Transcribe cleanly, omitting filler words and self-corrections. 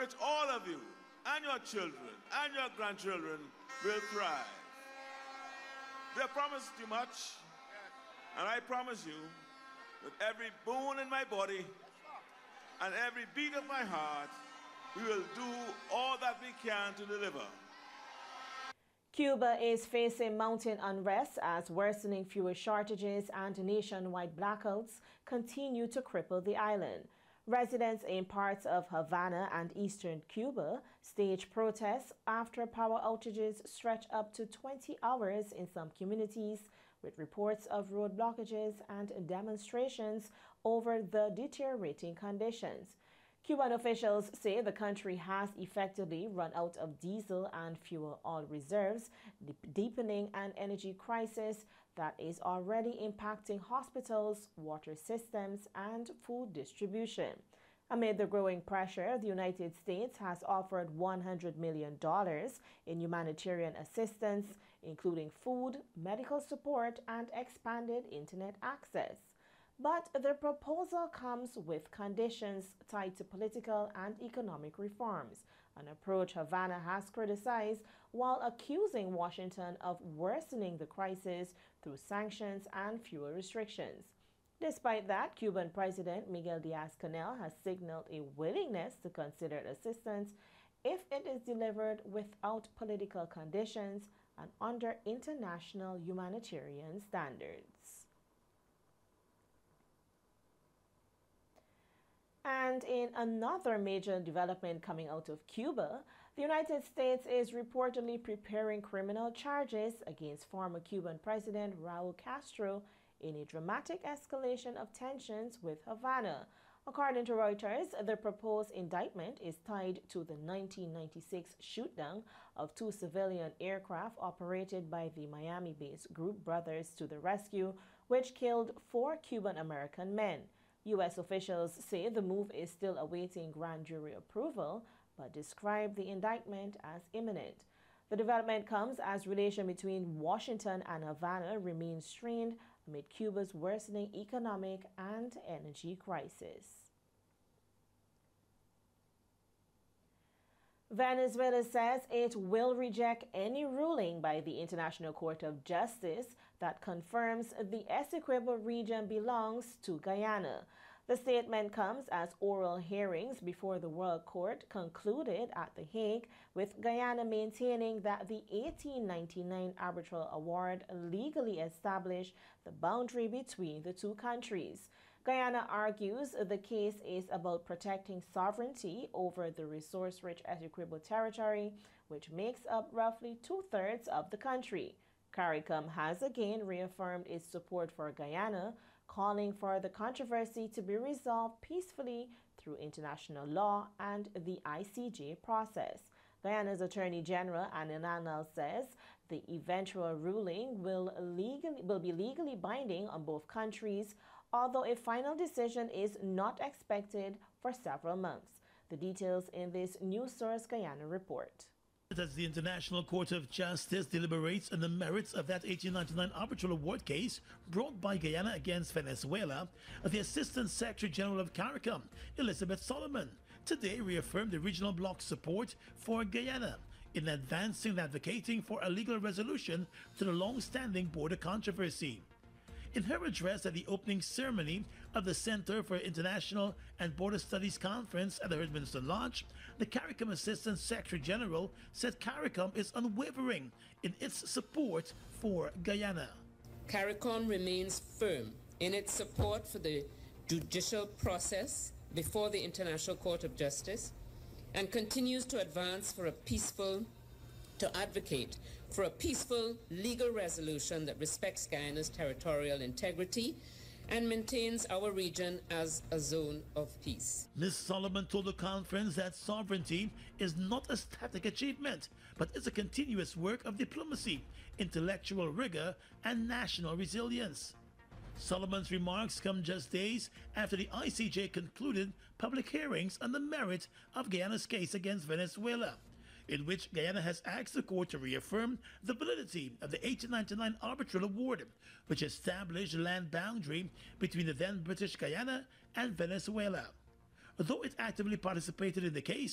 which all of you and your children and your grandchildren will thrive. They promised you much, and I promise you, with every bone in my body and every beat of my heart, we will do all that we can to deliver. Cuba is facing mounting unrest as worsening fuel shortages and nationwide blackouts continue to cripple the island. Residents in parts of Havana and eastern Cuba staged protests after power outages stretch up to 20 hours in some communities, with reports of road blockages and demonstrations over the deteriorating conditions. Cuban officials say the country has effectively run out of diesel and fuel oil reserves, deepening an energy crisis that is already impacting hospitals, water systems, and food distribution. Amid the growing pressure, the United States has offered $100 million in humanitarian assistance, including food, medical support, and expanded internet access. But the proposal comes with conditions tied to political and economic reforms, an approach Havana has criticized while accusing Washington of worsening the crisis through sanctions and fuel restrictions. Despite that, Cuban President Miguel Diaz-Canel has signaled a willingness to consider assistance if it is delivered without political conditions and under international humanitarian standards. And in another major development coming out of Cuba, the United States is reportedly preparing criminal charges against former Cuban President Raul Castro in a dramatic escalation of tensions with Havana. According to Reuters, the proposed indictment is tied to the 1996 shootdown of two civilian aircraft operated by the Miami-based group Brothers to the Rescue, which killed 4 Cuban-American men. U.S. officials say the move is still awaiting grand jury approval, but describe the indictment as imminent. The development comes as relations between Washington and Havana remain strained amid Cuba's worsening economic and energy crisis. Venezuela says it will reject any ruling by the International Court of Justice that confirms the Essequibo region belongs to Guyana. The statement comes as oral hearings before the World Court concluded at The Hague, with Guyana maintaining that the 1899 arbitral award legally established the boundary between the two countries. Guyana argues the case is about protecting sovereignty over the resource-rich Essequibo territory, which makes up roughly 2/3 of the country. CARICOM has again reaffirmed its support for Guyana, calling for the controversy to be resolved peacefully through international law and the ICJ process. Guyana's Attorney General Anne Nanal says the eventual ruling will be legally binding on both countries, although a final decision is not expected for several months. The details in this News Source Guyana report. As the International Court of Justice deliberates on the merits of that 1899 arbitral award case brought by Guyana against Venezuela, the Assistant Secretary General of CARICOM, Elizabeth Solomon, today reaffirmed the regional bloc's support for Guyana in advancing and advocating for a legal resolution to the long-standing border controversy. In her address at the opening ceremony of the Center for International and Border Studies Conference at the Herdminster Lodge, the CARICOM Assistant Secretary General said CARICOM is unwavering in its support for Guyana. CARICOM remains firm in its support for the judicial process before the International Court of Justice and continues to advocate for a peaceful legal resolution that respects Guyana's territorial integrity and maintains our region as a zone of peace. Ms. Solomon told the conference that sovereignty is not a static achievement, but is a continuous work of diplomacy, intellectual rigor, and national resilience. Solomon's remarks come just days after the ICJ concluded public hearings on the merit of Guyana's case against Venezuela, in which Guyana has asked the court to reaffirm the validity of the 1899 arbitral award, which established a land boundary between the then British Guyana and Venezuela. Though it actively participated in the case,